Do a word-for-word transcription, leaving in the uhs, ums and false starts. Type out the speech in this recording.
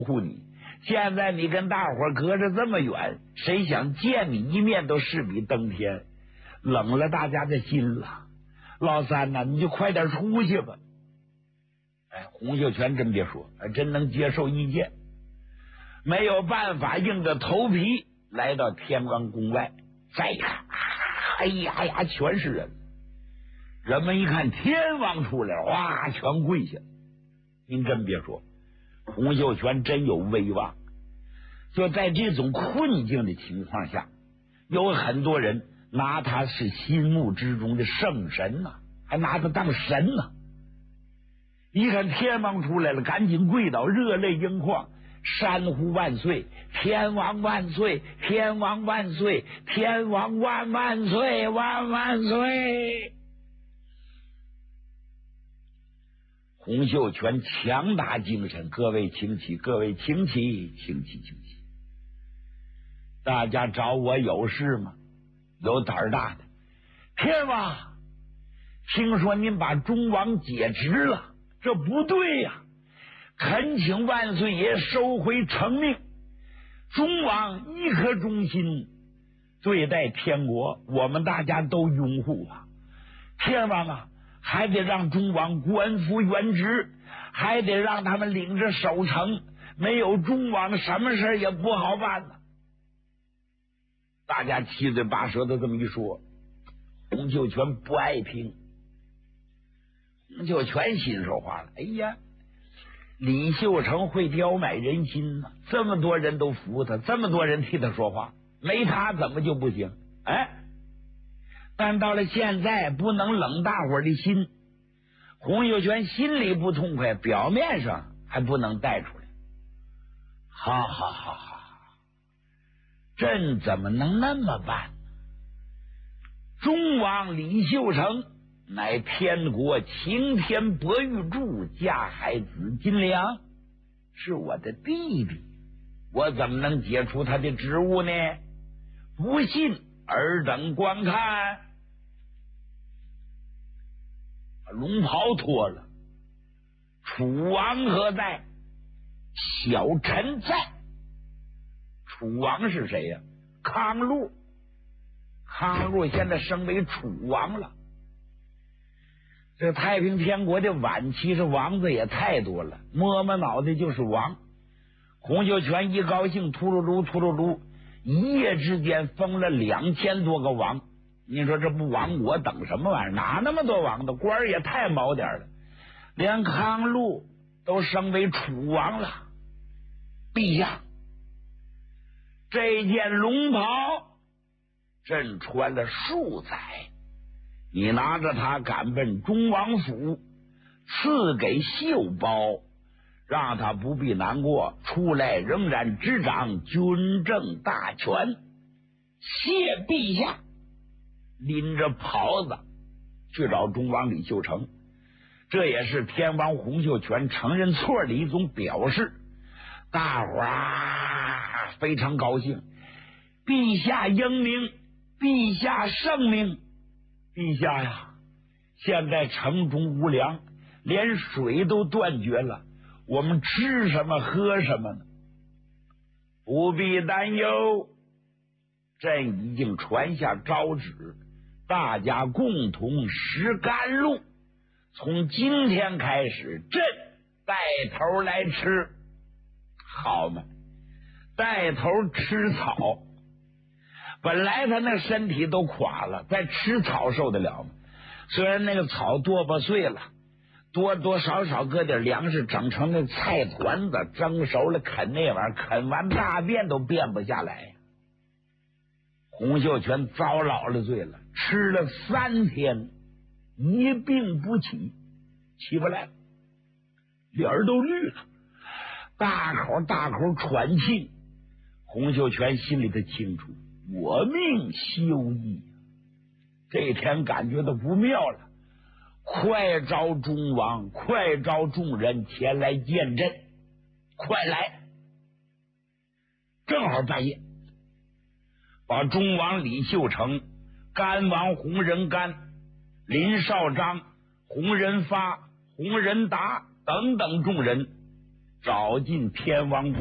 护你。现在你跟大伙隔着这么远，谁想见你一面都势比登天，冷了大家的心了。老三呐，你就快点出去吧。哎，洪秀全真别说，还真能接受意见，没有办法，硬着头皮来到天王宫外。再一看，哎呀呀，全是人。人们一看天王出来，哇，全跪下。您真别说，洪秀全真有威望。就在这种困境的情况下，有很多人拿他是心目之中的圣神呐、啊，还拿他当神呢、啊。一看天王出来了，赶紧跪倒，热泪盈眶，山呼万岁，天王万岁，天王万岁，天王万万岁，万万岁。洪秀全强打精神，各位请起，各位请起，请起，请起。大家找我有事吗？有胆儿大的，天王，听说您把忠王解职了，这不对呀、啊！恳请万岁爷收回成命。忠王一颗忠心对待天国，我们大家都拥护啊。天王啊，还得让忠王官复原职，还得让他们领着守城，没有忠王什么事也不好办呢。大家七嘴八舌的这么一说，洪秀全不爱听。洪秀全心说话了，哎呀，李秀成会刁买人心呢，这么多人都服他，这么多人替他说话，没他怎么就不行？哎，但到了现在不能冷大伙的心。洪秀全心里不痛快，表面上还不能带出来。好好好好，朕怎么能那么办呢？忠王李秀成乃天国擎天博玉柱架海子金良，是我的弟弟，我怎么能解除他的职务呢？不信尔等观看。把龙袍脱了，楚王何在？小臣在。楚王是谁呀、啊？康禄。康禄现在升为楚王了。这太平天国的晚期，这王子也太多了，摸摸脑袋就是王。洪秀全一高兴，秃噜噜秃噜噜，一夜之间封了两千多个王。你说这不亡国等什么玩意儿？哪那么多王的？官儿也太毛点了。连康禄都升为楚王了。陛下，这件龙袍朕穿了数载，你拿着它赶奔忠王府，赐给秀包，让他不必难过，出来仍然执掌军政大权。谢陛下。拎着袍子去找忠王李秀成，这也是天王洪秀全承认错的一种表示。大伙儿啊非常高兴，陛下英明，陛下圣明。陛下呀，现在城中无粮，连水都断绝了，我们吃什么喝什么呢？不必担忧，朕已经传下诏旨，大家共同食甘露，从今天开始朕带头来吃。好嘛，带头吃草，本来他那身体都垮了，再吃草受得了吗？虽然那个草剁吧碎了，多多少少搁点粮食整成那菜团子，蒸熟了啃那玩意儿，啃完大便都便不下来。洪秀全遭老了罪了，吃了三天一病不起，起不来，脸儿都绿了，大口大口喘气。洪秀全心里头清楚，我命休矣。这天感觉到不妙了，快召忠王，快召众人前来见朕，快来！正好半夜，把忠王李秀成、干王洪仁玕、林少章、洪仁发、洪仁达等等众人找进天王宫。